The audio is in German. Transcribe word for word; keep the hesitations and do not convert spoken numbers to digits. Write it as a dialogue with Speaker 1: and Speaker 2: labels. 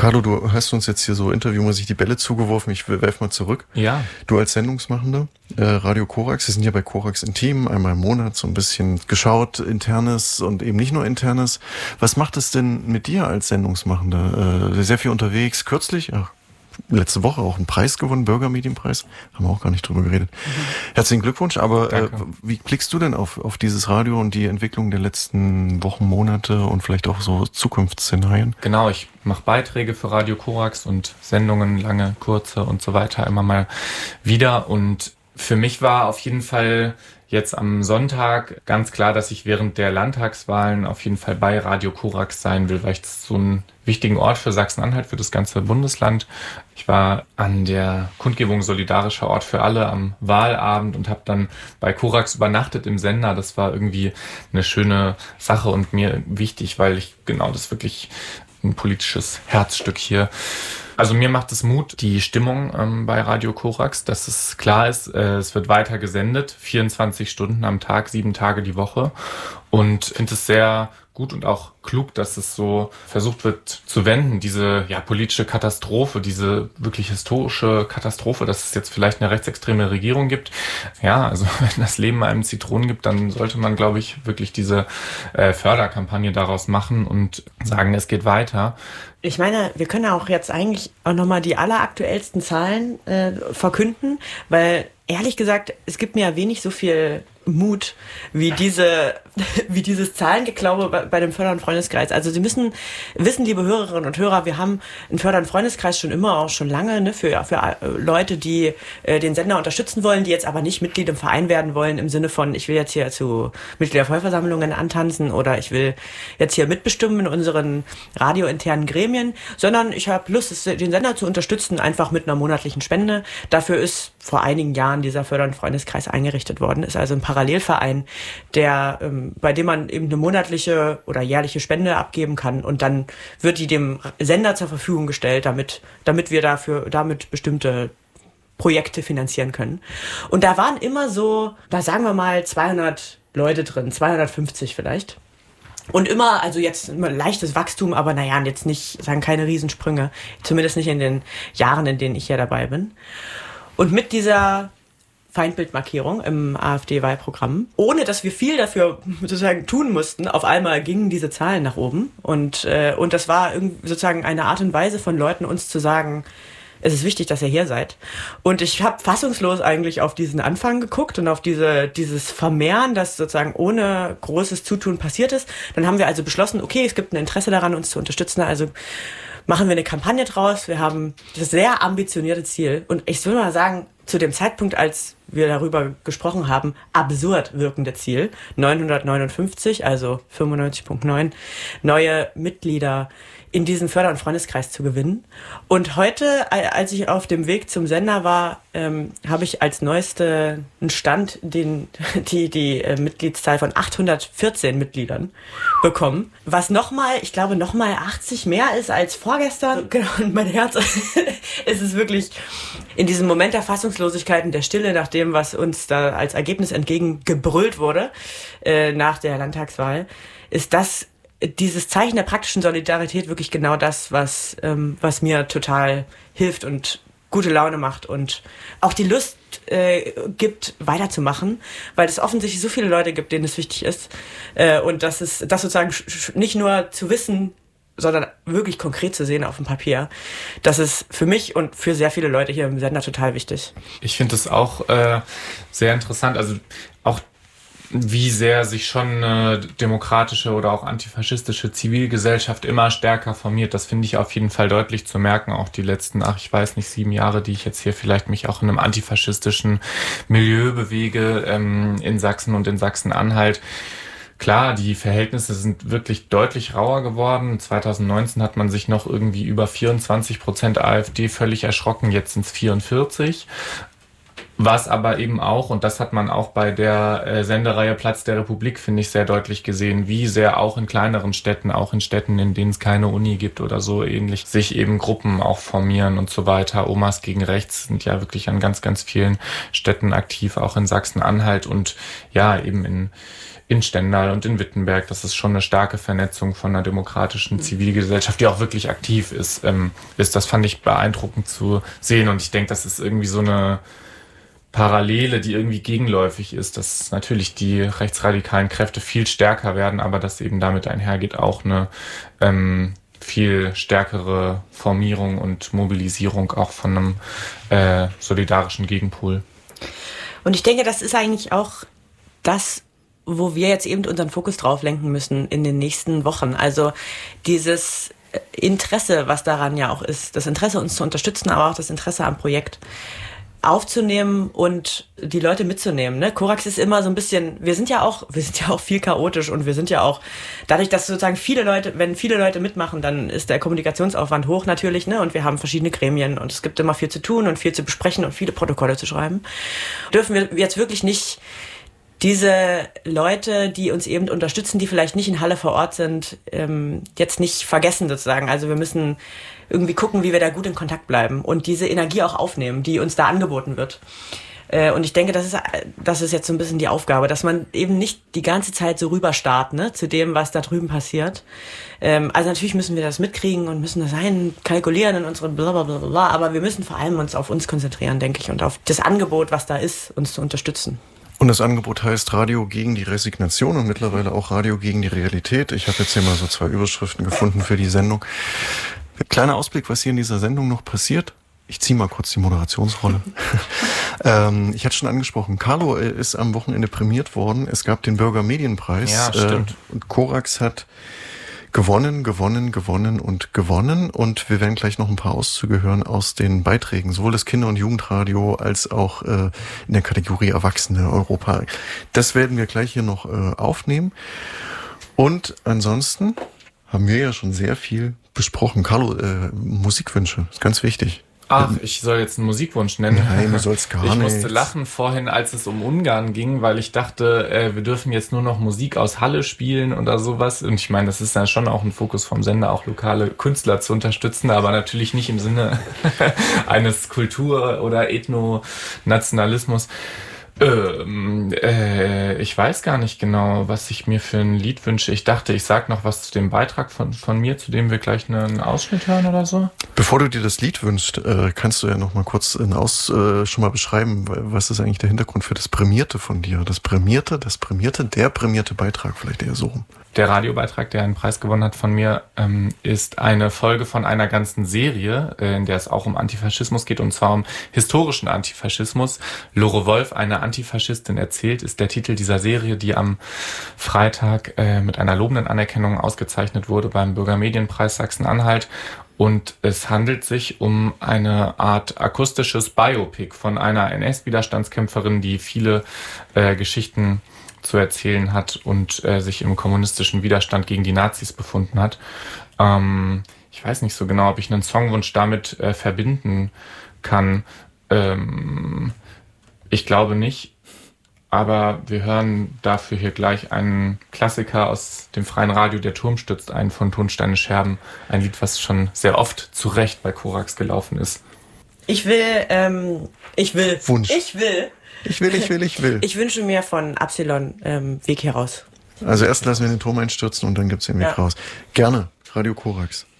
Speaker 1: Carlo, du hast uns jetzt hier so interviewmäßig die Bälle zugeworfen. Ich werfe mal zurück.
Speaker 2: Ja.
Speaker 1: Du als Sendungsmachender, äh, Radio Korax, wir sind ja bei Korax Intim, einmal im Monat so ein bisschen geschaut, Internes und eben nicht nur Internes. Was macht es denn mit dir als Sendungsmachender? Äh, sehr viel unterwegs, kürzlich, ach, letzte Woche auch einen Preis gewonnen, Bürgermedienpreis. Haben wir auch gar nicht drüber geredet. Mhm. Herzlichen Glückwunsch, aber äh, wie blickst du denn auf, auf dieses Radio und die Entwicklung der letzten Wochen, Monate und vielleicht auch so Zukunftsszenarien?
Speaker 2: Genau, ich mache Beiträge für Radio Korax und Sendungen, lange, kurze und so weiter, immer mal wieder. Und für mich war auf jeden Fall jetzt am Sonntag ganz klar, dass ich während der Landtagswahlen auf jeden Fall bei Radio Korax sein will, weil ich das so einen wichtigen Ort für Sachsen-Anhalt, für das ganze Bundesland. Ich war an der Kundgebung Solidarischer Ort für alle am Wahlabend und habe dann bei Korax übernachtet im Sender. Das war irgendwie eine schöne Sache und mir wichtig, weil ich genau das wirklich ein politisches Herzstück hier. Also mir macht es Mut, die Stimmung ähm, bei Radio Korax, dass es klar ist, äh, es wird weiter gesendet, vierundzwanzig Stunden am Tag, sieben Tage die Woche, und finde es sehr gut und auch klug, dass es so versucht wird zu wenden, diese ja politische Katastrophe, diese wirklich historische Katastrophe, dass es jetzt vielleicht eine rechtsextreme Regierung gibt. Ja, also wenn das Leben einem Zitronen gibt, dann sollte man, glaube ich, wirklich diese äh, Förderkampagne daraus machen und sagen, es geht weiter.
Speaker 3: Ich meine, wir können auch jetzt eigentlich auch nochmal die alleraktuellsten Zahlen äh, verkünden, weil ehrlich gesagt, es gibt mir ja wenig so viel Mut wie diese, wie dieses Zahlengeklaube bei, bei dem Förder- und Freundeskreis. Also Sie müssen wissen, liebe Hörerinnen und Hörer, wir haben einen Förder- und Freundeskreis schon immer, auch schon lange, ne, für, für Leute, die äh, den Sender unterstützen wollen, die jetzt aber nicht Mitglied im Verein werden wollen, im Sinne von, ich will jetzt hier zu Mitgliedervollversammlungen antanzen oder ich will jetzt hier mitbestimmen in unseren radiointernen Gremien, sondern ich habe Lust, den Sender zu unterstützen, einfach mit einer monatlichen Spende. Dafür ist vor einigen Jahren dieser Förder- und Freundeskreis eingerichtet worden, ist also ein Parallelverein, der, ähm, bei dem man eben eine monatliche oder jährliche Spende abgeben kann und dann wird die dem Sender zur Verfügung gestellt, damit, damit wir dafür, damit bestimmte Projekte finanzieren können. Und da waren immer so, da sagen wir mal zweihundert Leute drin, zweihundertfünfzig vielleicht. Und immer, also jetzt immer leichtes Wachstum, aber naja, jetzt nicht, sagen keine Riesensprünge, zumindest nicht in den Jahren, in denen ich hier dabei bin. Und mit dieser Feindbildmarkierung im AfD-Wahlprogramm, ohne dass wir viel dafür sozusagen tun mussten, auf einmal gingen diese Zahlen nach oben. Und, äh, und das war irgendwie sozusagen eine Art und Weise von Leuten, uns zu sagen, es ist wichtig, dass ihr hier seid. Und ich habe fassungslos eigentlich auf diesen Anfang geguckt und auf diese dieses Vermehren, das sozusagen ohne großes Zutun passiert ist. Dann haben wir also beschlossen, okay, es gibt ein Interesse daran, uns zu unterstützen, also machen wir eine Kampagne draus. Wir haben das sehr ambitionierte Ziel. Und ich würde mal sagen, zu dem Zeitpunkt, als wir darüber gesprochen haben, absurd wirkende Ziel, neunhundertneunundfünfzig, also fünfundneunzig Komma neun, neue Mitglieder in diesen Förder- und Freundeskreis zu gewinnen. Und heute, als ich auf dem Weg zum Sender war, ähm, habe ich als neueste einen Stand, den, die, die äh, Mitgliedszahl von achthundertvierzehn Mitgliedern bekommen. Was nochmal, ich glaube, nochmal achtzig mehr ist als vorgestern. Genau, und mein Herz, es ist wirklich in diesem Moment der Fassungslosigkeit und der Stille nach dem, was uns da als Ergebnis entgegengebrüllt wurde, äh, nach der Landtagswahl, ist das dieses Zeichen der praktischen Solidarität wirklich genau das, was, ähm, was mir total hilft und gute Laune macht und auch die Lust äh, gibt, weiterzumachen, weil es offensichtlich so viele Leute gibt, denen es wichtig ist. Äh, und das ist das sozusagen sch- nicht nur zu wissen, sondern wirklich konkret zu sehen auf dem Papier. Das ist für mich und für sehr viele Leute hier im Sender total wichtig.
Speaker 2: Ich finde es auch äh, sehr interessant, also auch wie sehr sich schon eine demokratische oder auch antifaschistische Zivilgesellschaft immer stärker formiert. Das finde ich auf jeden Fall deutlich zu merken. Auch die letzten, ach ich weiß nicht, sieben Jahre, die ich jetzt hier vielleicht mich auch in einem antifaschistischen Milieu bewege, ähm, in Sachsen und in Sachsen-Anhalt. Klar, die Verhältnisse sind wirklich deutlich rauer geworden. zwanzig neunzehn hat man sich noch irgendwie über vierundzwanzig Prozent AfD völlig erschrocken, jetzt sind es vierundvierzig. Was aber eben auch, und das hat man auch bei der äh, Sendereihe Platz der Republik, finde ich, sehr deutlich gesehen, wie sehr auch in kleineren Städten, auch in Städten, in denen es keine Uni gibt oder so ähnlich, sich eben Gruppen auch formieren und so weiter. Omas gegen Rechts sind ja wirklich an ganz, ganz vielen Städten aktiv, auch in Sachsen-Anhalt und ja, eben in in Stendal und in Wittenberg. Das ist schon eine starke Vernetzung von einer demokratischen Zivilgesellschaft, die auch wirklich aktiv ist. Ähm, ist das fand ich beeindruckend zu sehen und ich denke, das ist irgendwie so eine Parallele, die irgendwie gegenläufig ist, dass natürlich die rechtsradikalen Kräfte viel stärker werden, aber dass eben damit einhergeht auch eine ähm, viel stärkere Formierung und Mobilisierung auch von einem äh, solidarischen Gegenpol.
Speaker 3: Und ich denke, das ist eigentlich auch das, wo wir jetzt eben unseren Fokus drauf lenken müssen in den nächsten Wochen. Also dieses Interesse, was daran ja auch ist, das Interesse, uns zu unterstützen, aber auch das Interesse am Projekt aufzunehmen und die Leute mitzunehmen. Ne? Korax ist immer so ein bisschen, wir sind ja auch, wir sind ja auch viel chaotisch und wir sind ja auch, dadurch, dass sozusagen viele Leute, wenn viele Leute mitmachen, dann ist der Kommunikationsaufwand hoch natürlich, ne? Und wir haben verschiedene Gremien und es gibt immer viel zu tun und viel zu besprechen und viele Protokolle zu schreiben. Dürfen wir jetzt wirklich nicht diese Leute, die uns eben unterstützen, die vielleicht nicht in Halle vor Ort sind, ähm, jetzt nicht vergessen sozusagen. Also wir müssen irgendwie gucken, wie wir da gut in Kontakt bleiben und diese Energie auch aufnehmen, die uns da angeboten wird. Äh, und ich denke, das ist, das ist jetzt so ein bisschen die Aufgabe, dass man eben nicht die ganze Zeit so rüberstarrt, ne, zu dem, was da drüben passiert. Ähm, also natürlich müssen wir das mitkriegen und müssen das einkalkulieren in unseren blablabla, aber wir müssen vor allem uns auf uns konzentrieren, denke ich, und auf das Angebot, was da ist, uns zu unterstützen.
Speaker 1: Und das Angebot heißt Radio gegen die Resignation und mittlerweile auch Radio gegen die Realität. Ich habe jetzt hier mal so zwei Überschriften gefunden für die Sendung. Kleiner Ausblick, was hier in dieser Sendung noch passiert. Ich ziehe mal kurz die Moderationsrolle. ähm, ich hatte schon angesprochen, Carlo ist am Wochenende prämiert worden. Es gab den Bürgermedienpreis.
Speaker 2: Ja, stimmt.
Speaker 1: Äh, und Korax hat gewonnen, gewonnen, gewonnen und gewonnen. Und wir werden gleich noch ein paar Auszüge hören aus den Beiträgen, sowohl das Kinder- und Jugendradio als auch äh, in der Kategorie Erwachsene Europa. Das werden wir gleich hier noch äh, aufnehmen. Und ansonsten haben wir ja schon sehr viel besprochen. Carlo, äh, Musikwünsche, ist ganz wichtig.
Speaker 2: Ach, ich soll jetzt einen Musikwunsch nennen.
Speaker 1: Nein, du sollst gar nicht.
Speaker 2: Ich musste lachen vorhin, als es um Ungarn ging, weil ich dachte, äh, wir dürfen jetzt nur noch Musik aus Halle spielen oder sowas. Und ich meine, das ist ja schon auch ein Fokus vom Sender, auch lokale Künstler zu unterstützen, aber natürlich nicht im Sinne eines Kultur- oder Ethnonationalismus. Ähm, äh, ich weiß gar nicht genau, was ich mir für ein Lied wünsche. Ich dachte, ich sag noch was zu dem Beitrag von, von mir, zu dem wir gleich einen Ausschnitt hören oder so.
Speaker 1: Bevor du dir das Lied wünschst, äh, kannst du ja noch mal kurz in Aus, äh, schon mal beschreiben, was ist eigentlich der Hintergrund für das Prämierte von dir? Das Prämierte, das Prämierte, der prämierte Beitrag, vielleicht eher so rum.
Speaker 2: Der Radiobeitrag, der einen Preis gewonnen hat von mir, ähm, ist eine Folge von einer ganzen Serie, äh, in der es auch um Antifaschismus geht, und zwar um historischen Antifaschismus. Lore Wolf, eine Antifaschistin erzählt, ist der Titel dieser Serie, die am Freitag äh, mit einer lobenden Anerkennung ausgezeichnet wurde beim Bürgermedienpreis Sachsen-Anhalt. Und es handelt sich um eine Art akustisches Biopic von einer N S-Widerstandskämpferin, die viele äh, Geschichten zu erzählen hat und äh, sich im kommunistischen Widerstand gegen die Nazis befunden hat. Ähm, ich weiß nicht so genau, ob ich einen Songwunsch damit äh, verbinden kann. Ähm, ich glaube nicht. Aber wir hören dafür hier gleich einen Klassiker aus dem freien Radio, Der Turm stürzt ein, von Tonsteine Scherben. Ein Lied, was schon sehr oft zu Recht bei Korax gelaufen ist.
Speaker 3: Ich will, ähm, ich will,
Speaker 1: Wunsch.
Speaker 3: ich will,
Speaker 1: Ich will, ich will, ich will.
Speaker 3: ich wünsche mir von Absilon ähm, Weg hier raus.
Speaker 1: Also erst lassen wir den Turm einstürzen und dann gibt's den Weg
Speaker 3: Ja.
Speaker 1: raus. Gerne, Radio Korax.